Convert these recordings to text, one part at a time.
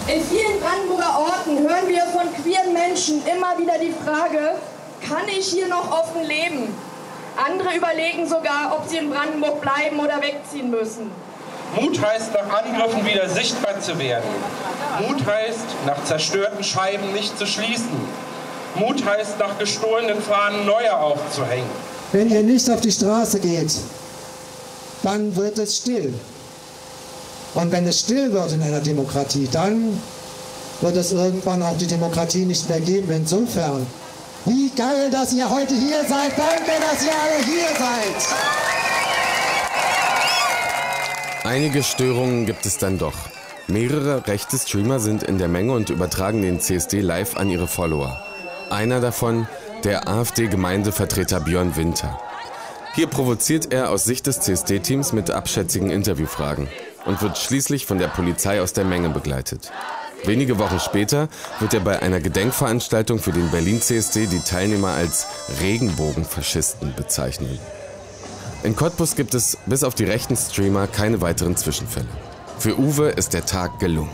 In vielen Brandenburger Orten hören wir von queeren Menschen immer wieder die Frage, kann ich hier noch offen leben? Andere überlegen sogar, ob sie in Brandenburg bleiben oder wegziehen müssen. Mut heißt, nach Angriffen wieder sichtbar zu werden. Mut heißt, nach zerstörten Scheiben nicht zu schließen. Mut heißt, nach gestohlenen Fahnen neue aufzuhängen. Wenn ihr nicht auf die Straße geht, dann wird es still. Und wenn es still wird in einer Demokratie, dann wird es irgendwann auch die Demokratie nicht mehr geben. Insofern, wie geil, dass ihr heute hier seid. Danke, dass ihr alle hier seid. Einige Störungen gibt es dann doch. Mehrere rechte Streamer sind in der Menge und übertragen den CSD live an ihre Follower. Einer davon, der AfD-Gemeindevertreter Björn Winter. Hier provoziert er aus Sicht des CSD-Teams mit abschätzigen Interviewfragen und wird schließlich von der Polizei aus der Menge begleitet. Wenige Wochen später wird er bei einer Gedenkveranstaltung für den Berlin-CSD die Teilnehmer als Regenbogenfaschisten bezeichnen. In Cottbus gibt es bis auf die rechten Streamer keine weiteren Zwischenfälle. Für Uwe ist der Tag gelungen.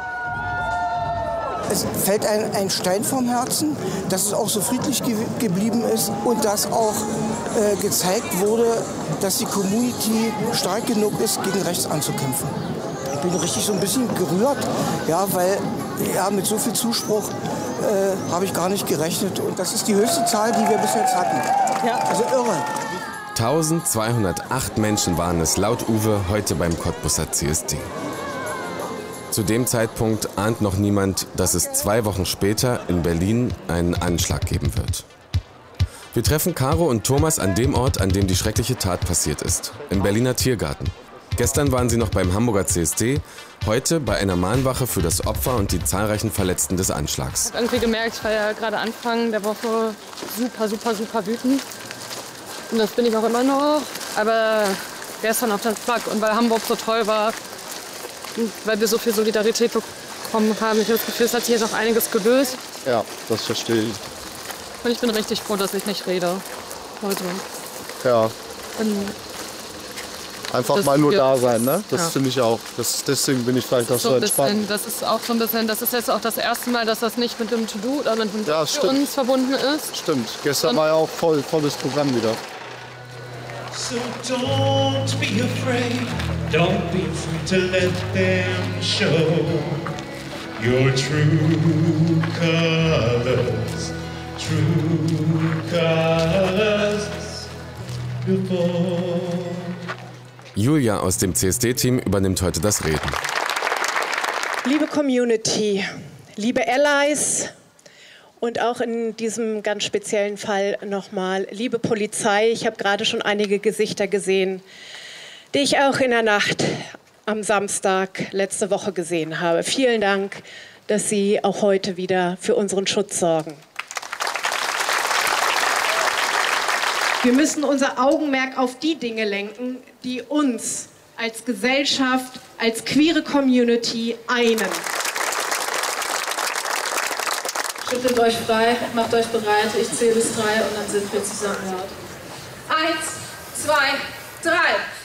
Es fällt ein Stein vom Herzen, dass es auch so friedlich geblieben ist und dass auch gezeigt wurde, dass die Community stark genug ist, gegen rechts anzukämpfen. Ich bin richtig so ein bisschen gerührt, ja, weil ja, mit so viel Zuspruch habe ich gar nicht gerechnet. Und das ist die höchste Zahl, die wir bis jetzt hatten. Ja, also irre. 1208 Menschen waren es laut Uwe heute beim Cottbuser CSD. Zu dem Zeitpunkt ahnt noch niemand, dass es 2 Wochen später in Berlin einen Anschlag geben wird. Wir treffen Caro und Thomas an dem Ort, an dem die schreckliche Tat passiert ist, im Berliner Tiergarten. Gestern waren sie noch beim Hamburger CSD, heute bei einer Mahnwache für das Opfer und die zahlreichen Verletzten des Anschlags. Ich habe irgendwie gemerkt, ich war ja gerade Anfang der Woche super wütend. Und das bin ich auch immer noch. Aber gestern auf den Tag und weil Hamburg so toll war, weil wir so viel Solidarität bekommen haben, ich habe das Gefühl, es hat sich jetzt auch einiges gelöst. Ja, das verstehe ich. Und ich bin richtig froh, dass ich nicht rede heute. Ja. Einfach mal nur da sein, ne? Das ja. finde ich auch. Deswegen bin ich vielleicht auch so entspannt. Das ist auch so ein bisschen, das ist jetzt auch das erste Mal, dass das nicht mit dem To-Do oder mit dem Job für uns verbunden ist. Stimmt. Gestern war ja auch volles Programm wieder. So don't be afraid to let them show your true colors before. Julia aus dem CSD-Team übernimmt heute das Reden. Liebe Community, liebe Allies und auch in diesem ganz speziellen Fall nochmal, liebe Polizei, ich habe gerade schon einige Gesichter gesehen, die ich auch in der Nacht am Samstag letzte Woche gesehen habe. Vielen Dank, dass Sie auch heute wieder für unseren Schutz sorgen. Wir müssen unser Augenmerk auf die Dinge lenken, die uns als Gesellschaft, als queere Community einen. Schüttelt euch frei, macht euch bereit, ich zähle bis 3 und dann sind wir zusammen laut. 1, 2, 3.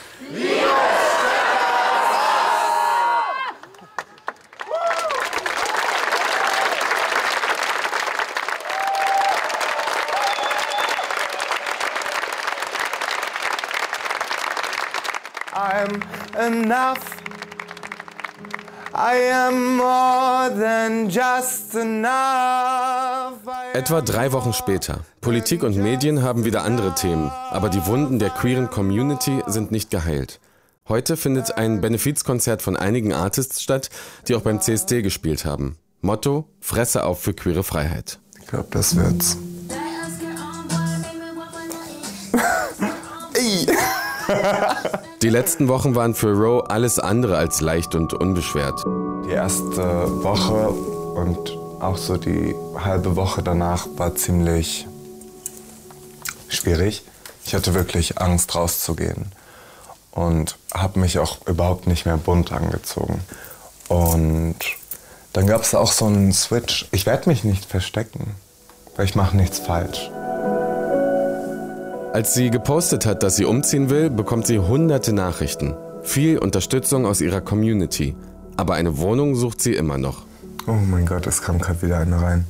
I'm enough. I am more than just enough. Etwa 3 Wochen später. Politik und Medien haben wieder andere Themen, aber die Wunden der queeren Community sind nicht geheilt. Heute findet ein Benefizkonzert von einigen Artists statt, die auch beim CSD gespielt haben. Motto: Fresse auf für queere Freiheit. Ich glaube, das wird's. Die letzten Wochen waren für Ro alles andere als leicht und unbeschwert. Die erste Woche und auch so die halbe Woche danach war ziemlich schwierig. Ich hatte wirklich Angst, rauszugehen und habe mich auch überhaupt nicht mehr bunt angezogen. Und dann gab es auch so einen Switch. Ich werde mich nicht verstecken, weil ich mache nichts falsch. Als sie gepostet hat, dass sie umziehen will, bekommt sie hunderte Nachrichten. Viel Unterstützung aus ihrer Community. Aber eine Wohnung sucht sie immer noch. Oh mein Gott, es kam gerade wieder eine rein.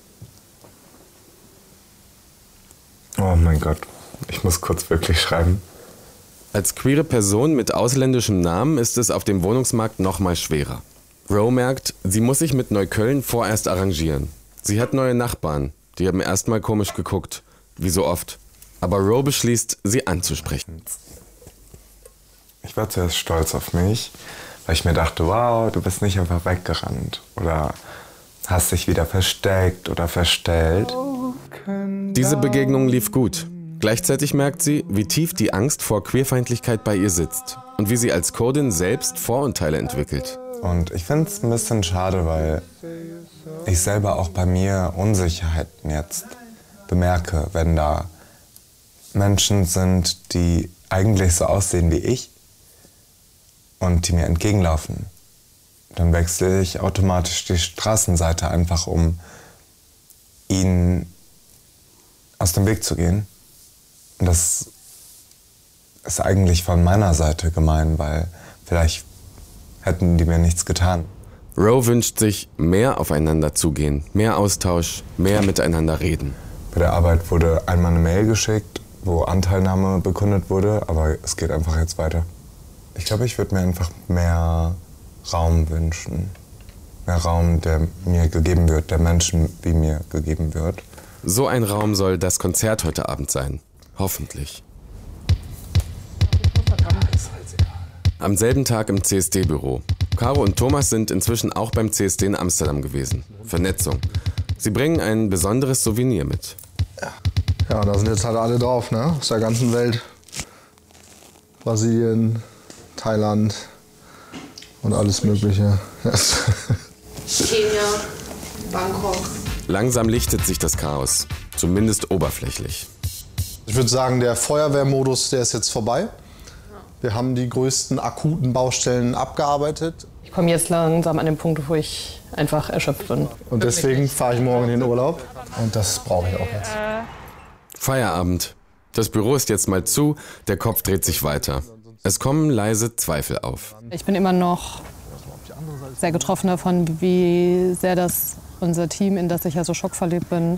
Oh mein Gott, ich muss kurz wirklich schreiben. Als queere Person mit ausländischem Namen ist es auf dem Wohnungsmarkt noch mal schwerer. Ro merkt, sie muss sich mit Neukölln vorerst arrangieren. Sie hat neue Nachbarn, die haben erstmal komisch geguckt, wie so oft. Aber Ro beschließt, sie anzusprechen. Ich war zuerst stolz auf mich, weil ich mir dachte, wow, du bist nicht einfach weggerannt oder hast dich wieder versteckt oder verstellt. Diese Begegnung lief gut. Gleichzeitig merkt sie, wie tief die Angst vor Queerfeindlichkeit bei ihr sitzt und wie sie als Kurdin selbst Vorurteile entwickelt. Und ich finde es ein bisschen schade, weil ich selber auch bei mir Unsicherheiten jetzt bemerke, wenn da Menschen sind, die eigentlich so aussehen wie ich und die mir entgegenlaufen. Dann wechsle ich automatisch die Straßenseite einfach, um ihnen aus dem Weg zu gehen. Und das ist eigentlich von meiner Seite gemein, weil vielleicht hätten die mir nichts getan. Ro wünscht sich mehr aufeinander zugehen, mehr Austausch, mehr miteinander reden. Bei der Arbeit wurde einmal eine Mail geschickt, wo Anteilnahme bekundet wurde, aber es geht einfach jetzt weiter. Ich glaube, ich würde mir einfach mehr Raum wünschen. Mehr Raum, der mir gegeben wird, der Menschen wie mir gegeben wird. So ein Raum soll das Konzert heute Abend sein. Hoffentlich. Am selben Tag im CSD-Büro. Caro und Thomas sind inzwischen auch beim CSD in Amsterdam gewesen. Vernetzung. Sie bringen ein besonderes Souvenir mit. Ja, da sind jetzt halt alle drauf, ne? Aus der ganzen Welt. Brasilien, Thailand und alles Mögliche. Kenia, Bangkok. Langsam lichtet sich das Chaos. Zumindest oberflächlich. Ich würde sagen, der Feuerwehrmodus, der ist jetzt vorbei. Wir haben die größten akuten Baustellen abgearbeitet. Ich komme jetzt langsam an den Punkt, wo ich einfach erschöpft bin. Und deswegen fahre ich morgen in den Urlaub. Und das brauche ich auch jetzt. Feierabend. Das Büro ist jetzt mal zu, der Kopf dreht sich weiter. Es kommen leise Zweifel auf. Ich bin immer noch sehr getroffen davon, wie sehr das unser Team, in das ich ja so schockverliebt bin,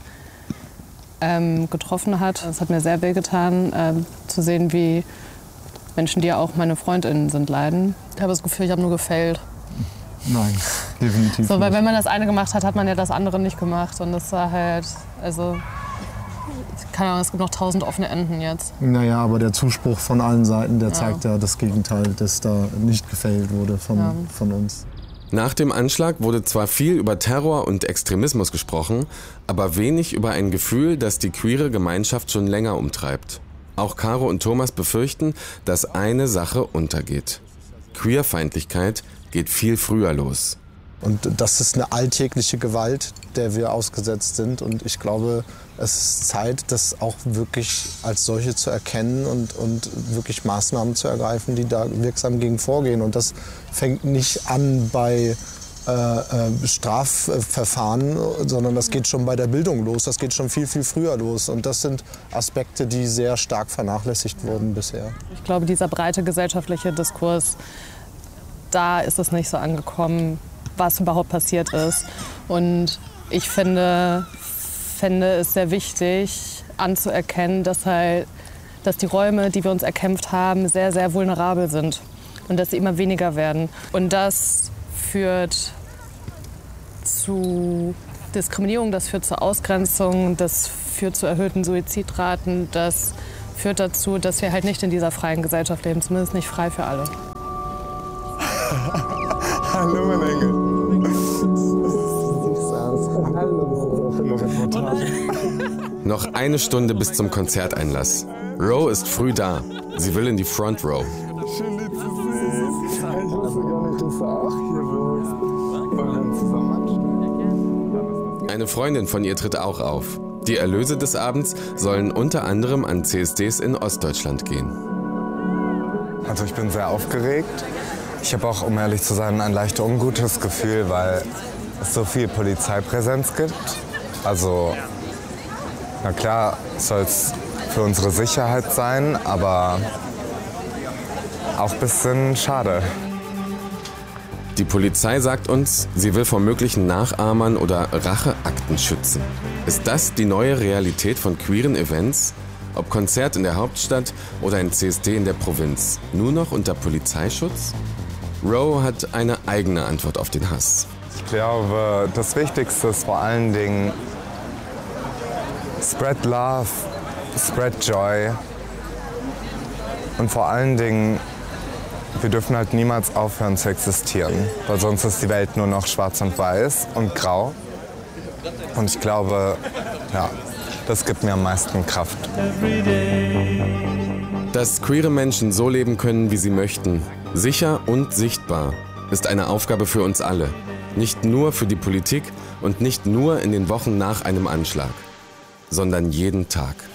getroffen hat. Es hat mir sehr wehgetan, zu sehen, wie Menschen, die ja auch meine FreundInnen sind, leiden. Ich habe das Gefühl, ich habe nur gefailt. Nein, definitiv so, weil nicht. wenn man das eine gemacht hat, hat man ja das andere nicht gemacht. Und das war halt, also, keine Ahnung, es gibt noch 1000 offene Enden jetzt. Naja, aber der Zuspruch von allen Seiten, der zeigt ja das Gegenteil, dass da nicht gefailt wurde von uns. Nach dem Anschlag wurde zwar viel über Terror und Extremismus gesprochen, aber wenig über ein Gefühl, das die queere Gemeinschaft schon länger umtreibt. Auch Caro und Thomas befürchten, dass eine Sache untergeht. Queerfeindlichkeit geht viel früher los. Und das ist eine alltägliche Gewalt, der wir ausgesetzt sind. Und ich glaube, es ist Zeit, das auch wirklich als solche zu erkennen und wirklich Maßnahmen zu ergreifen, die da wirksam gegen vorgehen. Und das fängt nicht an bei Strafverfahren, sondern das geht schon bei der Bildung los. Das geht schon viel, viel früher los. Und das sind Aspekte, die sehr stark vernachlässigt wurden bisher. Ich glaube, dieser breite gesellschaftliche Diskurs, da ist es nicht so angekommen, was überhaupt passiert ist. Und ich finde es sehr wichtig anzuerkennen, dass die Räume, die wir uns erkämpft haben, sehr, sehr vulnerabel sind und dass sie immer weniger werden. Und das führt zu Diskriminierung, das führt zu Ausgrenzung, das führt zu erhöhten Suizidraten, das führt dazu, dass wir halt nicht in dieser freien Gesellschaft leben, zumindest nicht frei für alle. Hallo, mein Engel. Noch eine Stunde bis zum Konzerteinlass. Ro ist früh da. Sie will in die Front Row. Schön, dich zu sehen. Ich wusste gar nicht, dass du auch hier bist. Wollen wir zusammen? Eine Freundin von ihr tritt auch auf. Die Erlöse des Abends sollen unter anderem an CSDs in Ostdeutschland gehen. Also ich bin sehr aufgeregt. Ich habe auch, um ehrlich zu sein, ein leicht ungutes Gefühl, weil es so viel Polizeipräsenz gibt. Also, na klar, soll es für unsere Sicherheit sein, aber auch ein bisschen schade. Die Polizei sagt uns, sie will vor möglichen Nachahmern oder Racheakten schützen. Ist das die neue Realität von queeren Events? Ob Konzert in der Hauptstadt oder ein CSD in der Provinz, nur noch unter Polizeischutz? Roe hat eine eigene Antwort auf den Hass. Ich glaube, das Wichtigste ist vor allen Dingen spread love, spread joy und vor allen Dingen, wir dürfen halt niemals aufhören zu existieren, weil sonst ist die Welt nur noch schwarz und weiß und grau. Und ich glaube, ja, das gibt mir am meisten Kraft. Dass queere Menschen so leben können, wie sie möchten, sicher und sichtbar, ist eine Aufgabe für uns alle. Nicht nur für die Politik und nicht nur in den Wochen nach einem Anschlag, sondern jeden Tag.